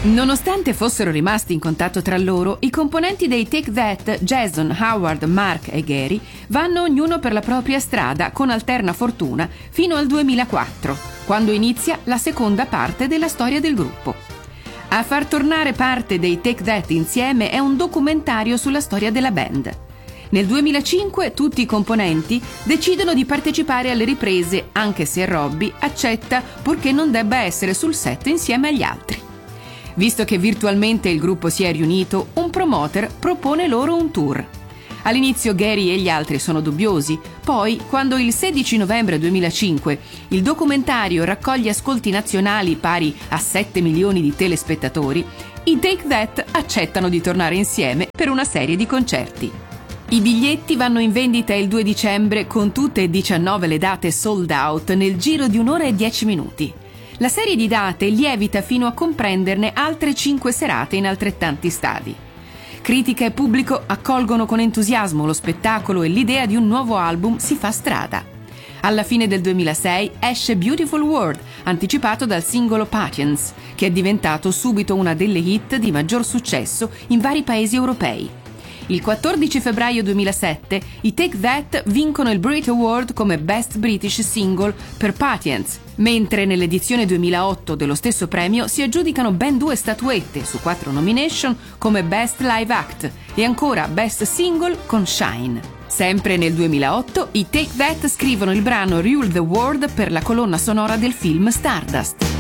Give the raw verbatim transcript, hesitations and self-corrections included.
Nonostante fossero rimasti in contatto tra loro, i componenti dei Take That, Jason, Howard, Mark e Gary, vanno ognuno per la propria strada con alterna fortuna fino al duemilaquattro, quando inizia la seconda parte della storia del gruppo. A far tornare parte dei Take That insieme è un documentario sulla storia della band. Nel duemilacinque tutti i componenti decidono di partecipare alle riprese, anche se Robbie accetta purché non debba essere sul set insieme agli altri. Visto che virtualmente il gruppo si è riunito, un promoter propone loro un tour. All'inizio Gary e gli altri sono dubbiosi, poi, quando il sedici novembre duemilacinque il documentario raccoglie ascolti nazionali pari a sette milioni di telespettatori, i Take That accettano di tornare insieme per una serie di concerti. I biglietti vanno in vendita il due dicembre con tutte e diciannove le date sold out nel giro di un'ora e dieci minuti. La serie di date lievita fino a comprenderne altre cinque serate in altrettanti stadi. Critica e pubblico accolgono con entusiasmo lo spettacolo e l'idea di un nuovo album si fa strada. Alla fine del duemilasei esce Beautiful World, anticipato dal singolo Patience, che è diventato subito una delle hit di maggior successo in vari paesi europei. Il quattordici febbraio duemilasette i Take That vincono il Brit Award come Best British Single per Patience, mentre nell'edizione duemilaotto dello stesso premio si aggiudicano ben due statuette su quattro nomination come Best Live Act e ancora Best Single con Shine. Sempre nel duemilaotto i Take That scrivono il brano Rule the World per la colonna sonora del film Stardust.